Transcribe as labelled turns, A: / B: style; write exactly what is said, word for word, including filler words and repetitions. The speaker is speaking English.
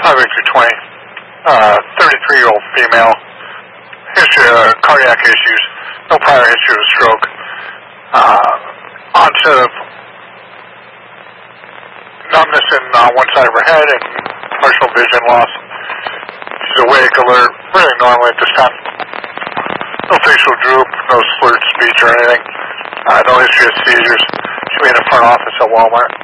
A: five eight two twenty, uh, thirty-three-year-old female, history of uh, cardiac issues, no prior history of stroke, uh, onset of numbness in uh, one side of her head and partial vision loss. She's awake, alert, really normal at this time. No facial droop, no slurred speech or anything. Uh, no history of seizures. She'll be in the front office at Walmart.